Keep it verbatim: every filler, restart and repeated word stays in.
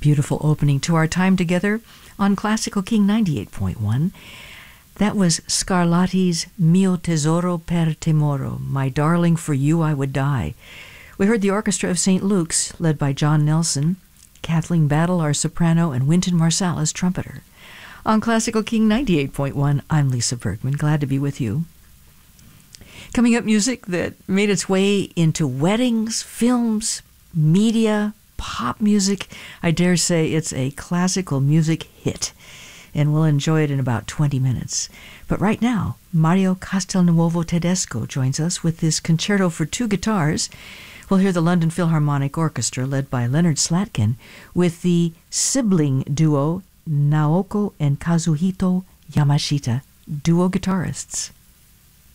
Beautiful opening to our time together on Classical King ninety-eight point one. That was Scarlatti's Mio Tesoro per Temoro, My Darling, for You I Would Die. We heard the Orchestra of Saint Luke's, led by John Nelson, Kathleen Battle, our soprano, and Wynton Marsalis, trumpeter. On Classical King ninety-eight point one, I'm Lisa Bergman, glad to be with you. Coming up, music that made its way into weddings, films, media, pop music. I dare say it's a classical music hit, and we'll enjoy it in about twenty minutes. But right now, Mario Castelnuovo Tedesco joins us with this concerto for two guitars. We'll hear the London Philharmonic Orchestra, led by Leonard Slatkin, with the sibling duo Naoko and Kazuhito Yamashita, duo guitarists.